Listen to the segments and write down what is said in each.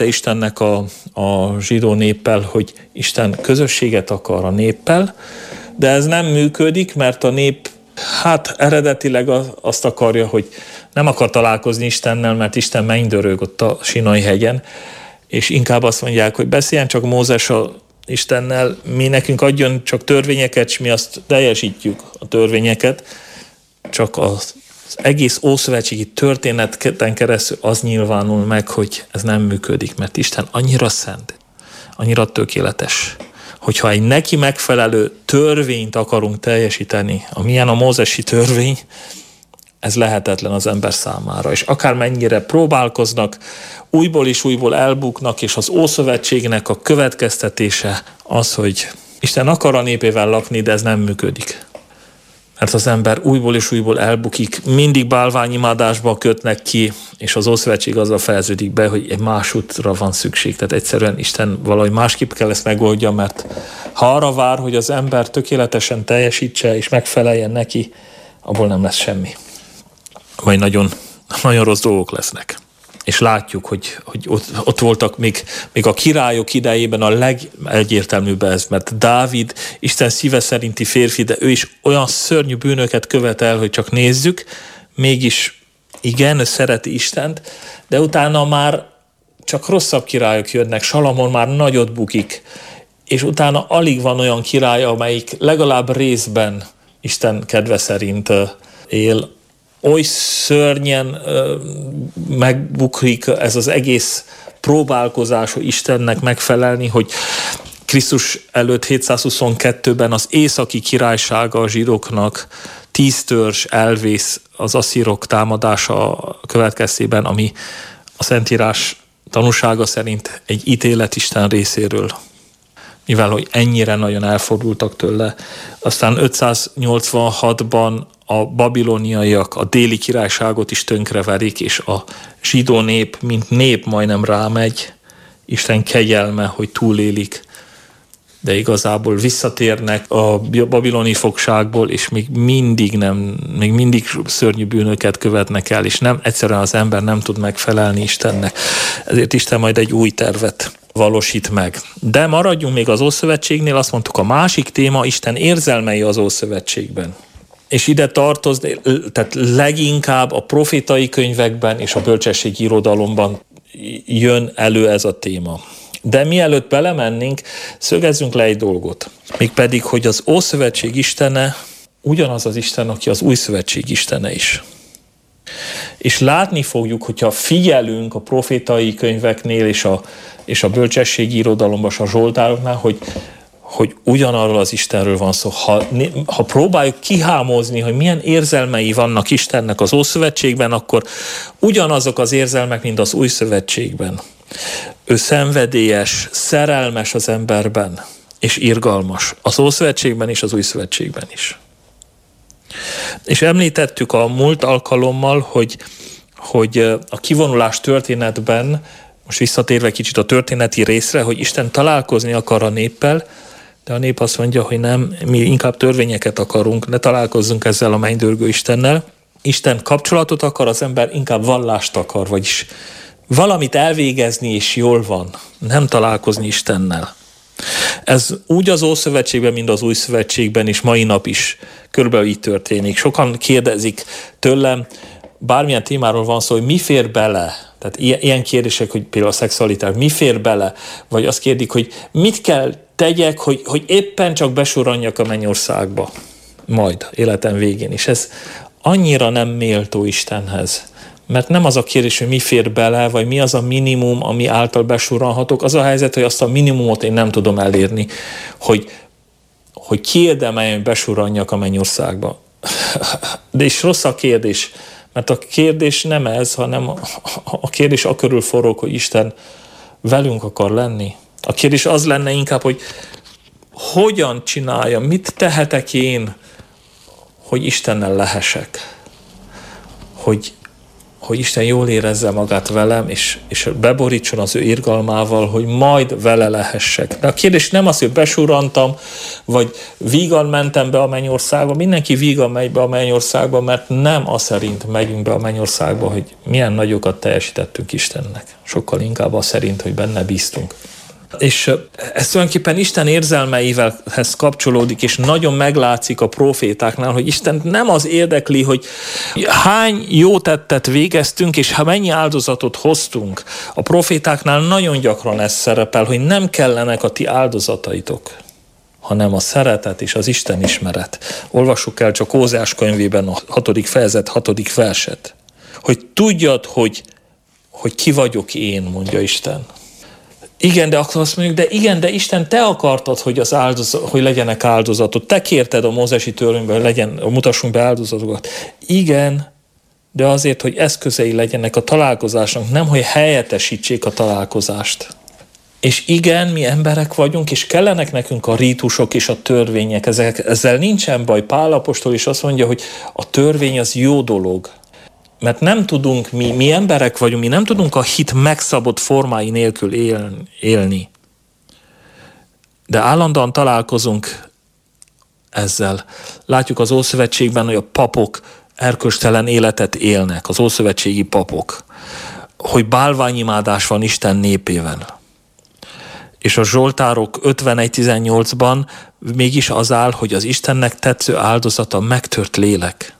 Istennek a zsidó néppel, hogy Isten közösséget akar a néppel, de ez nem működik, mert a nép eredetileg azt akarja, hogy nem akar találkozni Istennel, mert Isten mennydörög ott a Sinai hegyen, és inkább azt mondják, hogy beszéljen csak Mózes a Istennel, mi nekünk adjon csak törvényeket, és mi azt teljesítjük a törvényeket, csak az egész ószövetségi történeten keresztül az nyilvánul meg, hogy ez nem működik, mert Isten annyira szent, annyira tökéletes, hogyha egy neki megfelelő törvényt akarunk teljesíteni, amilyen a mózesi törvény, ez lehetetlen az ember számára, és akármennyire próbálkoznak, újból és újból elbuknak, és az Ószövetségnek a következtetése az, hogy Isten akar a népével lakni, de ez nem működik. Mert az ember újból és újból elbukik, mindig bálványimádásba kötnek ki, és az Ószövetség azzal fejeződik be, hogy egy más útra van szükség. Tehát egyszerűen Isten valahogy másképp kell ezt megoldja, mert ha arra vár, hogy az ember tökéletesen teljesítse és megfeleljen neki, abból nem lesz semmi. Vagy nagyon, nagyon rossz dolgok lesznek. És látjuk, hogy ott voltak még a királyok idejében a legegyértelműbb ez, mert Dávid Isten szíve szerinti férfi, de ő is olyan szörnyű bűnöket követel, hogy csak nézzük, mégis igen, ő szereti Istent, de utána már csak rosszabb királyok jönnek, Salamon már nagyot bukik, és utána alig van olyan király, amelyik legalább részben Isten kedve szerint él. Oly szörnyen megbukik ez az egész próbálkozás, hogy Istennek megfelelni, hogy Krisztus előtt 722-ben az északi királysága a zsidóknak 10 törzs elvész az asszírok támadása következtében, ami a Szentírás tanúsága szerint egy ítélet Isten részéről. Mivel, hogy ennyire nagyon elfordultak tőle. Aztán 586-ban a babiloniaiak a déli királyságot is tönkreverik, és a zsidó nép, mint nép majdnem rámegy. Isten kegyelme, hogy túlélik, de igazából visszatérnek a babiloni fogságból, és még mindig szörnyű bűnöket követnek el, és egyszerűen az ember nem tud megfelelni Istennek. Ezért Isten majd egy új tervet valósít meg. De maradjunk még az Ószövetségnél, azt mondtuk, a másik téma Isten érzelmei az Ószövetségben. És ide tartozni, tehát leginkább a profétai könyvekben és a bölcsességi irodalomban jön elő ez a téma. De mielőtt belemennénk, szögezzünk le egy dolgot. Mégpedig, hogy az Ószövetség Istene ugyanaz az Isten, aki az Új Szövetség Istene is. És látni fogjuk, hogyha figyelünk a profétai könyveknél és a bölcsességi irodalomban, a zsoltároknál, hogy ugyanarról az Istenről van szó. Ha próbáljuk kihámozni, hogy milyen érzelmei vannak Istennek az Ószövetségben, akkor ugyanazok az érzelmek, mint az Új Szövetségben. Ő szenvedélyes, szerelmes az emberben, és irgalmas. Az Ószövetségben és az Új Szövetségben is. És említettük a múlt alkalommal, hogy a kivonulás történetben, most visszatérve kicsit a történeti részre, hogy Isten találkozni akar a néppel, de a nép azt mondja, hogy nem, mi inkább törvényeket akarunk, ne találkozzunk ezzel a mennydörgő Istennel. Isten kapcsolatot akar, az ember inkább vallást akar, vagyis valamit elvégezni, és jól van, nem találkozni Istennel. Ez úgy az Ószövetségben, mint az Új Szövetségben is, mai nap is körülbelül így történik. Sokan kérdezik tőlem, bármilyen témáról van szó, hogy mi fér bele. Tehát ilyen kérdések, hogy például a szexualitás, mi fér bele? Vagy azt kérdik, hogy mit kell tegyek, hogy éppen csak besuranjak a mennyországba. Majd életem végén. És ez annyira nem méltó Istenhez. Mert nem az a kérdés, hogy mi fér bele, vagy mi az a minimum, ami által besurranhatok. Az a helyzet, hogy azt a minimumot én nem tudom elérni, hogy kiérdemeljem, hogy besurranjak a mennyországba. De is rossz a kérdés, mert a kérdés nem ez, hanem a kérdés akörül forog, hogy Isten velünk akar lenni. A kérdés az lenne inkább, hogy hogyan csináljam, mit tehetek én, hogy Istennel lehessek. Hogy hogy Isten jól érezze magát velem, és beborítson az ő irgalmával, hogy majd vele lehessek. De a kérdés nem az, hogy besurrantam, vagy vígan mentem be a mennyországba. Mindenki vígan megy be a mennyországba, mert nem az szerint megyünk be a mennyországba, hogy milyen nagyokat teljesítettünk Istennek. Sokkal inkább az szerint, hogy benne bíztunk. És ez tulajdonképpen Isten érzelmeivelhez kapcsolódik, és nagyon meglátszik a profétáknál, hogy Isten nem az érdekli, hogy hány jó tettet végeztünk, és mennyi áldozatot hoztunk. A profétáknál nagyon gyakran ez szerepel, hogy nem kellenek a ti áldozataitok, hanem a szeretet és az Isten ismeret. Olvassuk el csak Ózeás könyvében a 6. fejezet 6. verset. Hogy tudjad, hogy ki vagyok én, mondja Isten. Igen, de akkor azt mondjuk, de Isten, te akartad, hogy hogy legyenek áldozatot. Te kérted a mózesi törvényben, hogy mutassunk be áldozatokat. Igen, de azért, hogy eszközei legyenek a találkozásnak, nem, hogy helyettesítsék a találkozást. És igen, mi emberek vagyunk, és kellenek nekünk a rítusok és a törvények. Ezzel nincsen baj. Pál apostol is azt mondja, hogy a törvény az jó dolog. Mert nem tudunk, mi emberek vagyunk, mi nem tudunk a hit megszabott formái nélkül élni. De állandóan találkozunk ezzel. Látjuk az Ószövetségben, hogy a papok erkölcstelen életet élnek, az ószövetségi papok, hogy bálványimádás van Isten népével. És a Zsoltárok 51.18-ban mégis az áll, hogy az Istennek tetsző áldozata megtört lélek.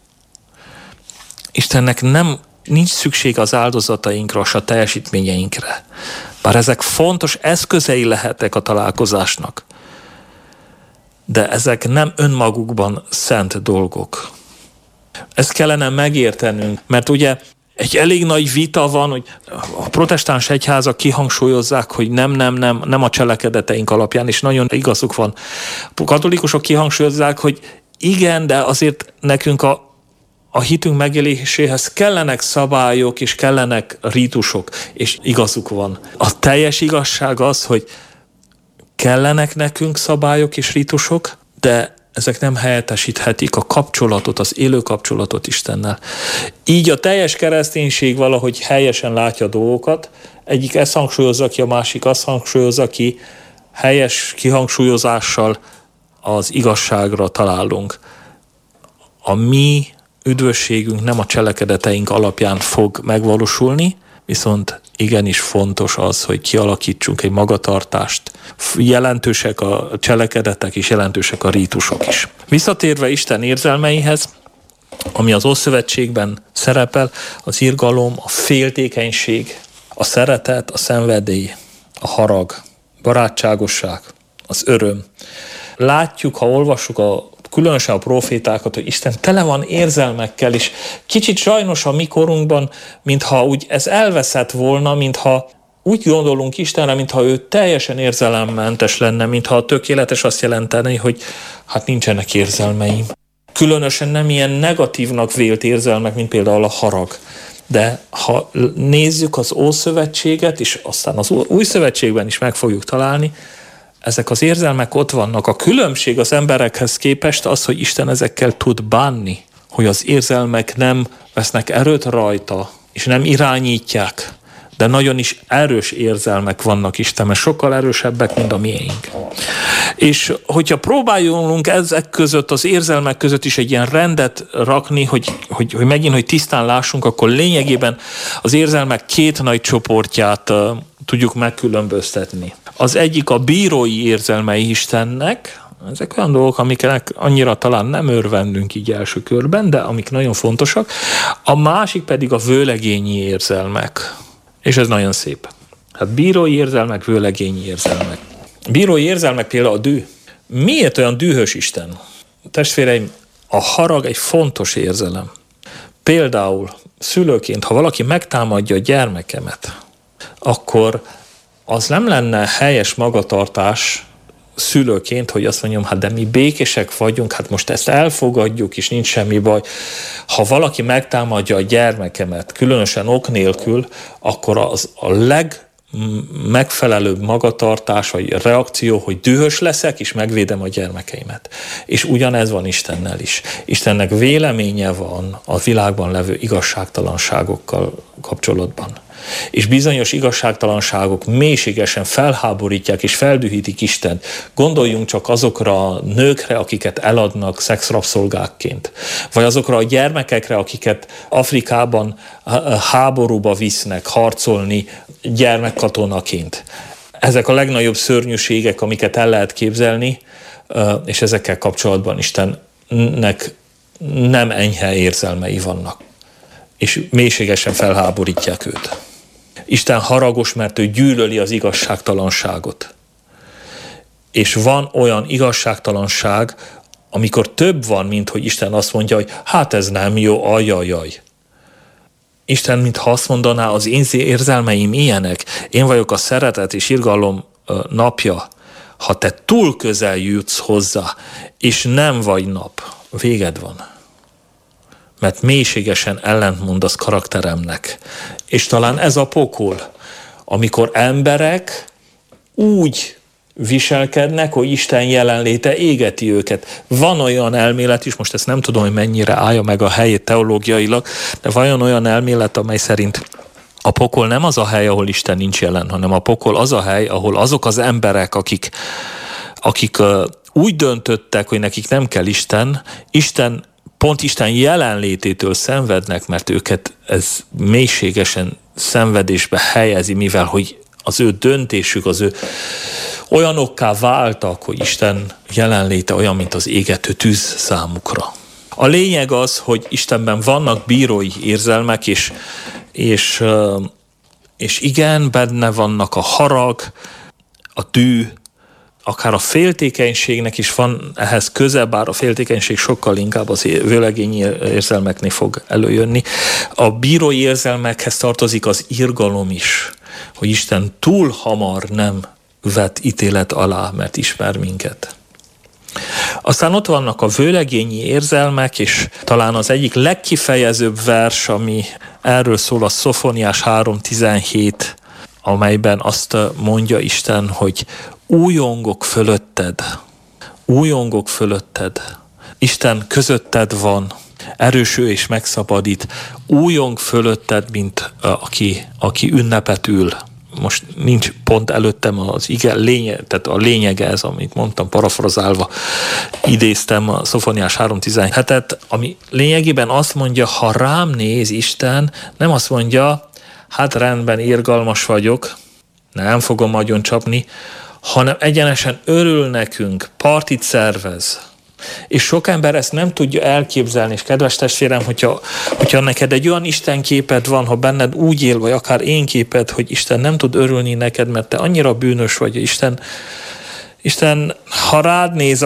Istennek nincs szükség az áldozatainkra, a teljesítményeinkre. Bár ezek fontos eszközei lehetnek a találkozásnak. De ezek nem önmagukban szent dolgok. Ezt kellene megértenünk, mert ugye egy elég nagy vita van, hogy a protestáns egyházak kihangsúlyozzák, hogy nem a cselekedeteink alapján, és nagyon igazuk van. A katolikusok kihangsúlyozzák, hogy igen, de azért nekünk a hitünk megéléséhez kellenek szabályok, és kellenek rítusok, és igazuk van. A teljes igazság az, hogy kellenek nekünk szabályok és rítusok, de ezek nem helyettesíthetik a kapcsolatot, az élő kapcsolatot Istennel. Így a teljes kereszténység valahogy helyesen látja dolgokat, egyik ezt hangsúlyozza ki, a másik azt hangsúlyozza ki, helyes kihangsúlyozással az igazságra találunk. A mi üdvösségünk nem a cselekedeteink alapján fog megvalósulni, viszont igenis fontos az, hogy kialakítsunk egy magatartást. Jelentősek a cselekedetek és jelentősek a rítusok is. Visszatérve Isten érzelmeihez, ami az Ószövetségben szerepel, az irgalom, a féltékenység, a szeretet, a szenvedély, a harag, barátságosság, az öröm. Látjuk, ha olvassuk különösen a profétákat, hogy Isten tele van érzelmekkel, és kicsit sajnos a mi korunkban, mintha úgy ez elveszett volna, mintha úgy gondolunk Istenre, mintha ő teljesen érzelemmentes lenne, mintha a tökéletes azt jelenteni, hogy hát nincsenek érzelmeim. Különösen nem ilyen negatívnak vélt érzelmek, mint például a harag. De ha nézzük az Ószövetséget, és aztán az Új Szövetségben is meg fogjuk találni, ezek az érzelmek ott vannak. A különbség az emberekhez képest az, hogy Isten ezekkel tud bánni, hogy az érzelmek nem vesznek erőt rajta, és nem irányítják, de nagyon is erős érzelmek vannak Istenben, sokkal erősebbek, mint a miénk. És hogyha próbáljunk ezek között, az érzelmek között is egy ilyen rendet rakni, hogy megint, hogy tisztán lássunk, akkor lényegében az érzelmek két nagy csoportját tudjuk megkülönböztetni. Az egyik a bírói érzelmei Istennek, ezek olyan dolgok, amiknek annyira talán nem örvendünk így első körben, de amik nagyon fontosak. A másik pedig a vőlegényi érzelmek. És ez nagyon szép. Hát bírói érzelmek, vőlegényi érzelmek. Bírói érzelmek például a düh. Miért olyan dühös Isten? Testvéreim, a harag egy fontos érzelem. Például szülőként, ha valaki megtámadja a gyermekemet, akkor az nem lenne helyes magatartás szülőként, hogy azt mondjam, hát de mi békések vagyunk, hát most ezt elfogadjuk, és nincs semmi baj. Ha valaki megtámadja a gyermekemet, különösen ok nélkül, akkor az a megfelelőbb magatartás vagy reakció, hogy dühös leszek, és megvédem a gyermekeimet. És ugyanez van Istennel is. Istennek véleménye van a világban levő igazságtalanságokkal kapcsolatban. És bizonyos igazságtalanságok mélységesen felháborítják és feldühítik Istent. Gondoljunk csak azokra a nőkre, akiket eladnak szexrabszolgákként, vagy azokra a gyermekekre, akiket Afrikában háborúba visznek harcolni gyermekkatonaként. Ezek a legnagyobb szörnyűségek, amiket el lehet képzelni, és ezekkel kapcsolatban Istennek nem enyhe érzelmei vannak, és mélységesen felháborítják őt. Isten haragos, mert ő gyűlöli az igazságtalanságot. És van olyan igazságtalanság, amikor több van, mint hogy Isten azt mondja, hogy hát ez nem jó, ajajaj. Isten, mintha azt mondaná, az én érzelmeim ilyenek, én vagyok a szeretet és irgalom napja. Ha te túl közel jutsz hozzá, és nem vagy nap, véged van. Mert mélységesen ellentmondasz karakteremnek. És talán ez a pokol, amikor emberek úgy viselkednek, hogy Isten jelenléte égeti őket. Van olyan elmélet is, most ezt nem tudom, hogy mennyire állja meg a helyét teológiailag, de van olyan elmélet, amely szerint a pokol nem az a hely, ahol Isten nincs jelen, hanem a pokol az a hely, ahol azok az emberek, akik úgy döntöttek, hogy nekik nem kell pont Isten jelenlététől szenvednek, mert őket ez mélységesen szenvedésbe helyezi, mivel hogy az ő döntésük, az ő olyanokká váltak, hogy Isten jelenléte olyan, mint az égető tűz számukra. A lényeg az, hogy Istenben vannak bírói érzelmek, és igen, benne vannak a harag, a dű, akár a féltékenységnek is van ehhez köze, bár a féltékenység sokkal inkább az vőlegényi érzelmeknél fog előjönni. A bírói érzelmekhez tartozik az irgalom is, hogy Isten túl hamar nem vet ítélet alá, mert ismer minket. Aztán ott vannak a vőlegényi érzelmek, és talán az egyik legkifejezőbb vers, ami erről szól, a Szofoniás 3.17, amelyben azt mondja Isten, hogy újongok fölötted, Isten közötted van, erős ő és megszabadít, újong fölötted, mint aki ünnepet ül. Most nincs pont előttem az lényeg, tehát a lényege ez, amit mondtam, parafrazálva idéztem a Szofoniás 3.17-et, ami lényegében azt mondja, ha rám néz Isten, nem azt mondja, hát rendben, irgalmas vagyok, nem fogom agyon csapni, hanem egyenesen örül nekünk, partit szervez. És sok ember ezt nem tudja elképzelni, és kedves testvérem, hogyha neked egy olyan Isten képed van, ha benned úgy él, vagy akár én képed, hogy Isten nem tud örülni neked, mert te annyira bűnös vagy, Isten ha rád néz,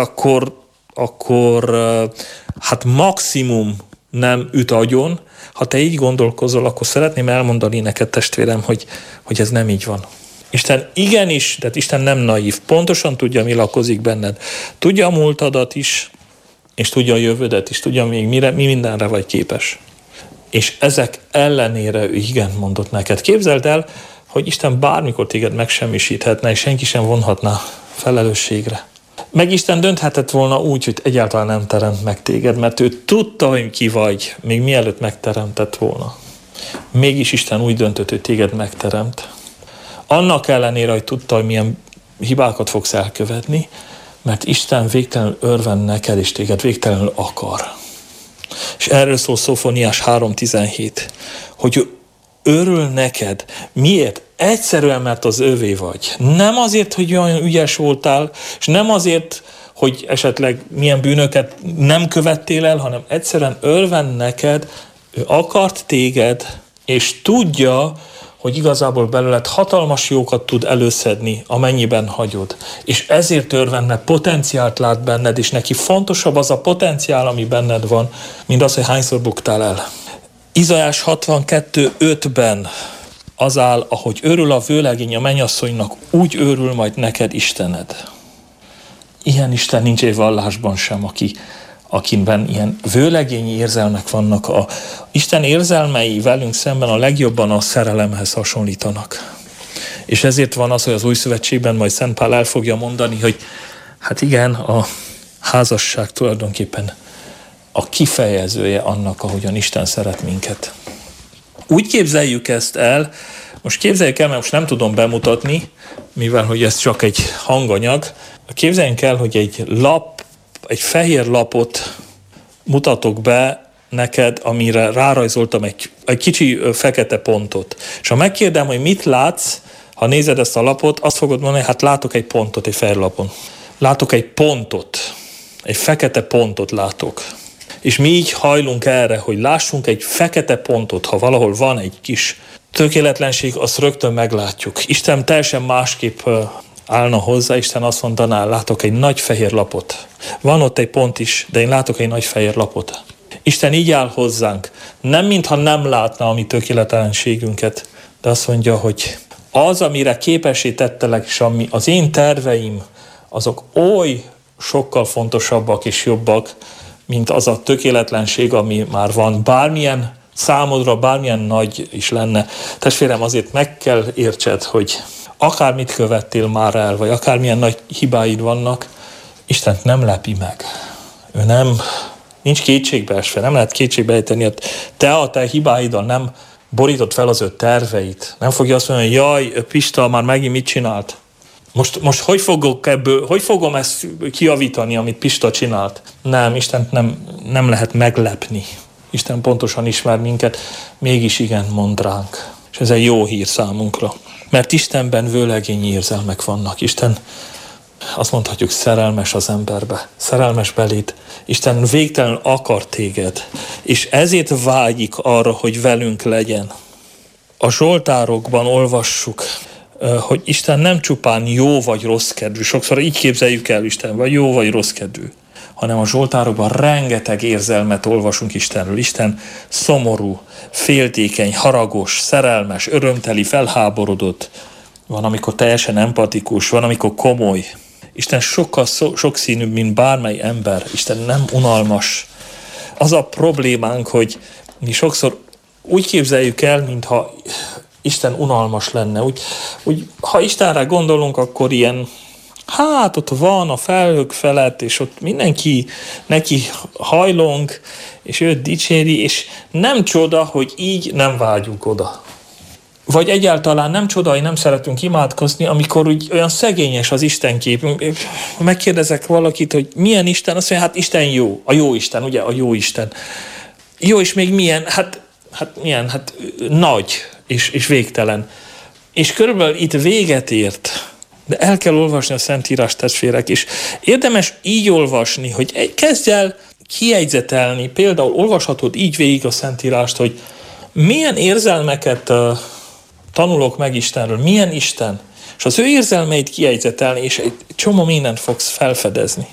akkor hát maximum nem üt agyon. Ha te így gondolkozol, akkor szeretném elmondani neked, testvérem, hogy ez nem így van. Isten igenis, tehát Isten nem naív, pontosan tudja, mi lakozik benned. Tudja a múltadat is, és tudja a jövődet is, tudja még mi mindenre vagy képes. És ezek ellenére ő igen mondott neked. Képzeld el, hogy Isten bármikor téged megsemmisíthetne, és senki sem vonhatná felelősségre. Meg Isten dönthetett volna úgy, hogy egyáltalán nem teremt meg téged, mert ő tudta, hogy ki vagy, még mielőtt megteremtett volna. Mégis Isten úgy döntött, hogy téged megteremt. Annak ellenére, hogy tudta, hogy milyen hibákat fogsz elkövetni, mert Isten végtelenül örvend neked, és téged végtelenül akar. És erről szól Szofoniás 3.17, hogy ő örül neked. Miért? Egyszerűen, mert az övé vagy. Nem azért, hogy olyan ügyes voltál, és nem azért, hogy esetleg milyen bűnöket nem követtél el, hanem egyszerűen örvend neked, ő akart téged, és tudja, hogy igazából belőled hatalmas jókat tud előszedni, amennyiben hagyod. És ezért örvend, mert potenciált lát benned, és neki fontosabb az a potenciál, ami benned van, mint az, hogy hányszor buktál el. Izaiás 62.5-ben az áll, ahogy örül a vőlegény a mennyasszonynak, úgy örül majd neked Istened. Ilyen Isten nincs egy vallásban sem, akiben ilyen vőlegényi érzelmek vannak. Isten érzelmei velünk szemben a legjobban a szerelemhez hasonlítanak. És ezért van az, hogy az Új Szövetségben majd Szent Pál el fogja mondani, hogy hát igen, a házasság tulajdonképpen a kifejezője annak, ahogyan Isten szeret minket. Úgy képzeljük ezt el, most képzeljük el, mert most nem tudom bemutatni, mivel hogy ez csak egy hanganyag. Képzeljünk el, hogy egy fehér lapot mutatok be neked, amire rárajzoltam egy kicsi fekete pontot. És ha megkérdem, hogy mit látsz, ha nézed ezt a lapot, azt fogod mondani, hát látok egy pontot egy fehér lapon. Látok egy pontot, egy fekete pontot látok. És mi így hajlunk erre, hogy lássunk egy fekete pontot, ha valahol van egy kis tökéletlenség, azt rögtön meglátjuk. Isten teljesen másképp állna hozzá, Isten azt mondaná, látok egy nagy fehér lapot. Van ott egy pont is, de én látok egy nagy fehér lapot. Isten így áll hozzánk. Nem mintha nem látna a mi tökéletlenségünket, de azt mondja, hogy az, amire képessé tettelek, és ami az én terveim, azok oly sokkal fontosabbak és jobbak, mint az a tökéletlenség, ami már van. Bármilyen számodra, bármilyen nagy is lenne. Testvérem, azért meg kell értsed, hogy akármit követtél már el, vagy akármilyen nagy hibáid vannak, Istent nem lepi meg. Ő nincs kétségbeesve, nem lehet kétségbeejteni. Te a te hibáiddal nem borított fel az ő terveit. Nem fogja azt mondani, hogy jaj, Pista már megint mit csinált? Most hogy fogom ezt kijavítani, amit Pista csinált? Nem, Istent nem lehet meglepni. Isten pontosan ismer minket, mégis igen mond ránk. És ez egy jó hír számunkra. Mert Istenben vőlegényi érzelmek vannak. Isten, azt mondhatjuk, szerelmes az emberbe, szerelmes beléd. Isten végtelenül akar téged, és ezért vágyik arra, hogy velünk legyen. A Zsoltárokban olvassuk, hogy Isten nem csupán jó vagy rossz kedvű, sokszor így képzeljük el Isten, vagy jó vagy rossz kedvű, hanem a Zsoltárokban rengeteg érzelmet olvasunk Istenről. Isten szomorú, féltékeny, haragos, szerelmes, örömteli, felháborodott. Van, amikor teljesen empatikus, van, amikor komoly. Isten sokkal sokszínűbb, mint bármely ember. Isten nem unalmas. Az a problémánk, hogy mi sokszor úgy képzeljük el, mintha Isten unalmas lenne. Úgy, ha Istenre gondolunk, akkor ilyen, hát ott van a felhők felett, és ott mindenki neki hajlong, és őt dicséri, és nem csoda, hogy így nem vágyunk oda. Vagy egyáltalán nem csoda, hogy nem szeretünk imádkozni, amikor úgy olyan szegényes az Isten képünk. Megkérdezek valakit, hogy milyen Isten, azt mondja, hát Isten jó, a jó Isten, ugye, a jó Isten. Jó, és még milyen, hát milyen, hát nagy és végtelen. És körülbelül itt véget ért. De el kell olvasni a Szentírás, testvérek, és érdemes így olvasni, hogy kezdj el kijegyzetelni, például olvashatod így végig a Szentírást, hogy milyen érzelmeket tanulok meg Istenről, milyen Isten, és az ő érzelmeit kijegyzetelni, és egy csomó mindent fogsz felfedezni.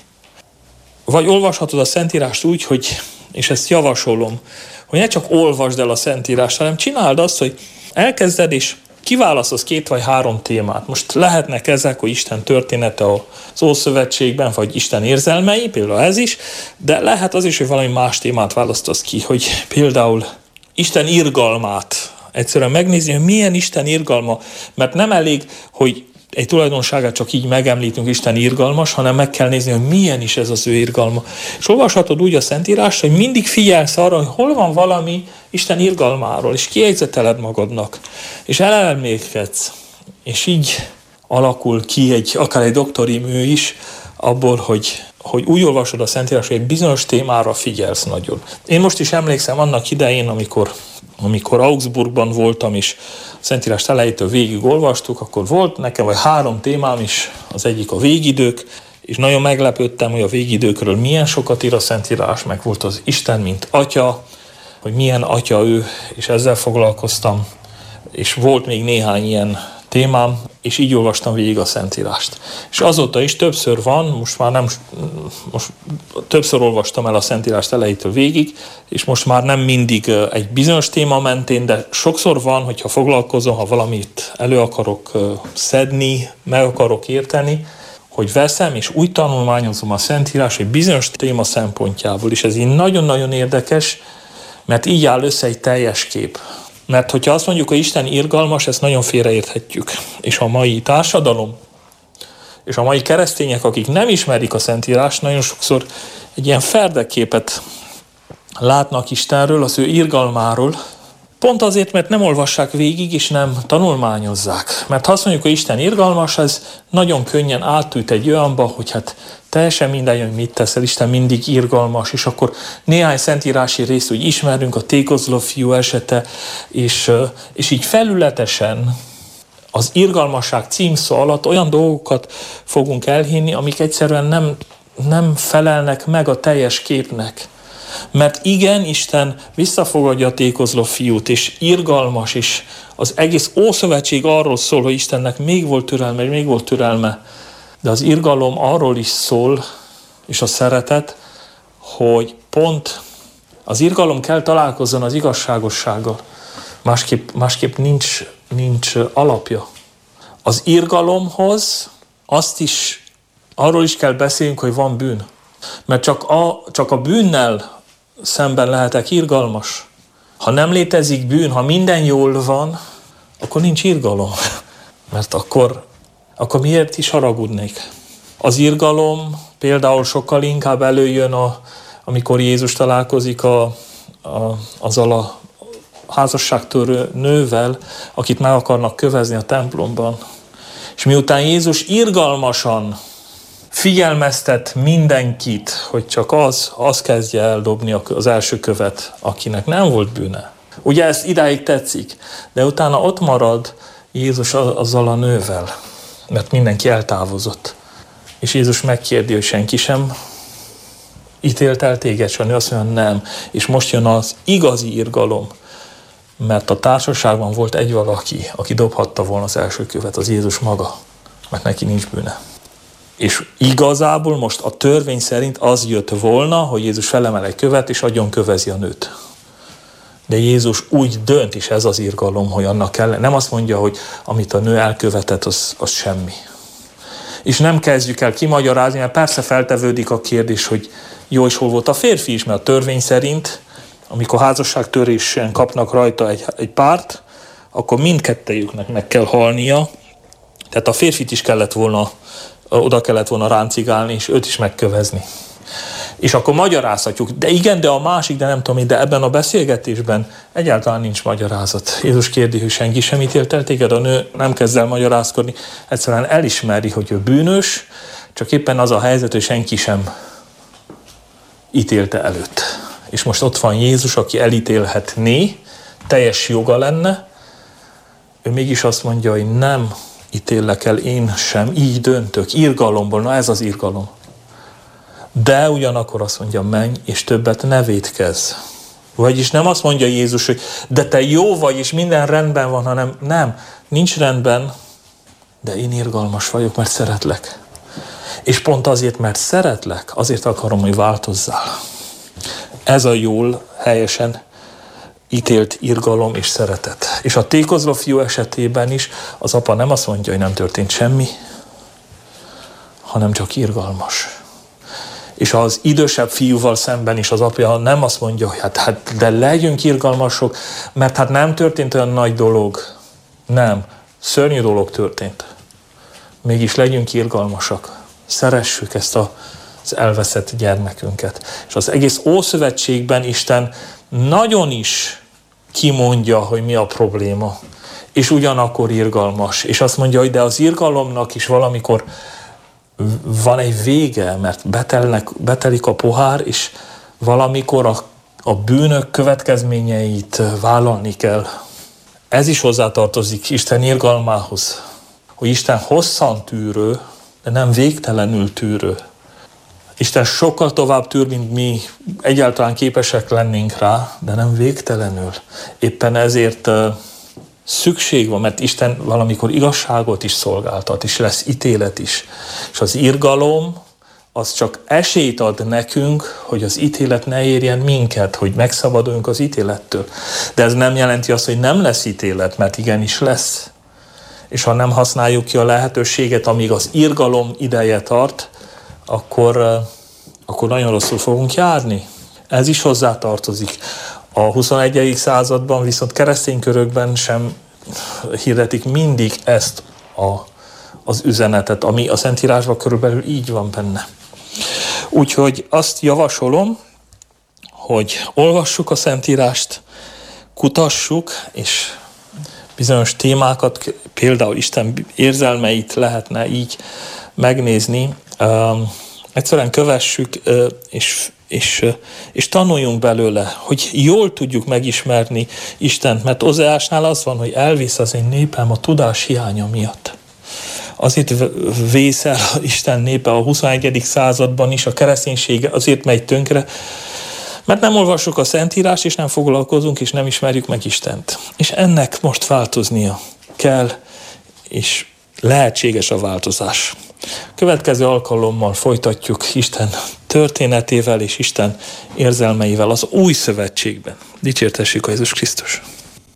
Vagy olvashatod a Szentírást úgy, hogy, és ezt javasolom, hogy ne csak olvasd el a Szentírást, hanem csináld azt, hogy elkezded, és kiválasztasz 2 vagy 3 témát. Most lehetnek ezek, hogy Isten története az Ószövetségben, vagy Isten érzelmei, például ez is, de lehet az is, hogy valami más témát választasz ki, hogy például Isten irgalmát egyszerűen megnézni, hogy milyen Isten irgalma, mert nem elég, hogy egy tulajdonságát csak így megemlítünk, Isten irgalmas, hanem meg kell nézni, hogy milyen is ez az ő irgalma. És olvashatod úgy a Szentírást, hogy mindig figyelsz arra, hogy hol van valami Isten irgalmáról, és kijegyzeteled magadnak, és elelmélkedsz, és így alakul ki akár egy doktori mű is, abból, hogy úgy olvasod a Szentírást, hogy egy bizonyos témára figyelsz nagyon. Én most is emlékszem annak idején, amikor Augsburgban voltam, és a Szentírást elejétől végig olvastuk, akkor volt nekem vagy 3 témám is, az egyik a végidők, és nagyon meglepődtem, hogy a végidőkről milyen sokat ír a Szentírás, meg volt az Isten, mint Atya, hogy milyen Atya ő, és ezzel foglalkoztam, és volt még néhány ilyen témám, és így olvastam végig a Szentírást. És azóta is többször van, most többször olvastam el a Szentírást elejétől végig, és most már nem mindig egy bizonyos téma mentén, de sokszor van, hogyha foglalkozom, ha valamit elő akarok szedni, meg akarok érteni, hogy veszem, és úgy tanulmányozom a Szentírás, hogy bizonyos téma szempontjából, és ez így nagyon-nagyon érdekes, mert így áll össze egy teljes kép. Mert hogyha azt mondjuk, hogy Isten irgalmas, ezt nagyon félreérthetjük. És a mai társadalom, és a mai keresztények, akik nem ismerik a Szentírást, nagyon sokszor egy ilyen ferdeképet látnak Istenről, az ő irgalmáról, pont azért, mert nem olvassák végig, és nem tanulmányozzák. Mert ha azt mondjuk, hogy Isten irgalmas, ez nagyon könnyen átüt egy olyanba, hogy hát teljesen mindegy, hogy mit teszel, Isten mindig irgalmas, és akkor néhány szentírási részt úgy ismerünk, a tékozló fiú esete, és így felületesen az irgalmasság címszó alatt olyan dolgokat fogunk elhinni, amik egyszerűen nem felelnek meg a teljes képnek. Mert igen, Isten visszafogadja a tékozló fiút, és irgalmas, és az egész Ószövetség arról szól, hogy Istennek még volt türelme, de az irgalom arról is szól, és a szeretet, hogy pont az irgalom kell találkozzon az igazságossággal. Másképp nincs alapja. Az irgalomhoz arról is kell beszélnünk, hogy van bűn. Mert csak a bűnnel szemben lehetek irgalmas. Ha nem létezik bűn, ha minden jól van, akkor nincs irgalom. Mert akkor miért is haragudnék? Az irgalom például sokkal inkább előjön, amikor Jézus találkozik azzal a házasságtörő nővel, akit meg akarnak kövezni a templomban. És miután Jézus irgalmasan figyelmeztet mindenkit, hogy csak az kezdje el dobni az első követ, akinek nem volt bűne. Ugye ez idáig tetszik, de utána ott marad Jézus azzal a nővel, mert mindenki eltávozott. És Jézus megkérdi, hogy senki sem ítélt el téged, és a nő azt mondja, nem. És most jön az igazi irgalom, mert a társaságban volt egy valaki, aki dobhatta volna az első követ, az Jézus maga, mert neki nincs bűne. És igazából most a törvény szerint az jött volna, hogy Jézus felemel egy követ, és agyon kövezi a nőt. De Jézus úgy dönt, és ez az irgalom, hogy annak kell. Nem azt mondja, hogy amit a nő elkövetett, az semmi. És nem kezdjük el kimagyarázni, mert persze feltevődik a kérdés, hogy jó, és hol volt a férfi is, mert a törvény szerint, amikor házasságtörésen kapnak rajta egy párt, akkor mindkettejüknek meg kell halnia. Tehát a férfit is oda kellett volna ráncigálni, és őt is megkövezni. És akkor magyarázhatjuk, de igen, de a másik, de nem tudom én, de ebben a beszélgetésben egyáltalán nincs magyarázat. Jézus kérdi, hogy senki sem ítélt el téged, a nő nem kezd el magyarázkodni, egyszerűen elismeri, hogy ő bűnös, csak éppen az a helyzet, hogy senki sem ítélte előtt. És most ott van Jézus, aki elítélhetné, teljes joga lenne, ő mégis azt mondja, hogy nem ítéllek el én sem, így döntök, irgalomból, na ez az irgalom. De ugyanakkor azt mondja, menj, és többet ne vétkezz. Vagyis nem azt mondja Jézus, hogy de te jó vagy, és minden rendben van, hanem nem, nincs rendben, de én irgalmas vagyok, mert szeretlek. És pont azért, mert szeretlek, azért akarom, hogy változzál. Ez a jól, helyesen ítélt irgalom és szeretet. És a tékozló fiú esetében is az apa nem azt mondja, hogy nem történt semmi, hanem csak irgalmas. És az idősebb fiúval szemben is az apja nem azt mondja, hogy hát de legyünk irgalmasok, mert hát nem történt olyan nagy dolog. Nem, szörnyű dolog történt. Mégis legyünk irgalmasak. Szeressük ezt az elveszett gyermekünket. És az egész Ószövetségben Isten nagyon is kimondja, hogy mi a probléma. És ugyanakkor irgalmas. És azt mondja, hogy de az irgalomnak is valamikor van egy vége, mert betelik a pohár, és valamikor a bűnök következményeit vállalni kell. Ez is hozzátartozik Isten irgalmához, hogy Isten hosszan tűrő, de nem végtelenül tűrő. Isten sokkal tovább tűr, mint mi egyáltalán képesek lennénk rá, de nem végtelenül. Éppen ezért szükség van, mert Isten valamikor igazságot is szolgáltat, és lesz ítélet is. És az irgalom az csak esélyt ad nekünk, hogy az ítélet ne érjen minket, hogy megszabaduljunk az ítélettől. De ez nem jelenti azt, hogy nem lesz ítélet, mert igenis lesz. És ha nem használjuk ki a lehetőséget, amíg az irgalom ideje tart, akkor nagyon rosszul fogunk járni. Ez is hozzátartozik. A 21. században viszont keresztény körökben sem hirdetik mindig ezt az üzenetet, ami a Szentírásban körülbelül így van benne. Úgyhogy azt javasolom, hogy olvassuk a Szentírást, kutassuk, és bizonyos témákat, például Isten érzelmeit lehetne így megnézni. Egyszerűen kövessük, és tanuljunk belőle, hogy jól tudjuk megismerni Istent, mert Ozeásnál az van, hogy elvisz az én népem a tudás hiánya miatt. Azért vészel Isten népe a 21. században is, a kereszténység azért megy tönkre, mert nem olvassuk a Szentírást, és nem foglalkozunk, és nem ismerjük meg Istent. És ennek most változnia kell, és lehetséges a változás. Következő alkalommal folytatjuk Isten történetével és Isten érzelmeivel az új szövetségben. Dicsértessük a Jézus Krisztus!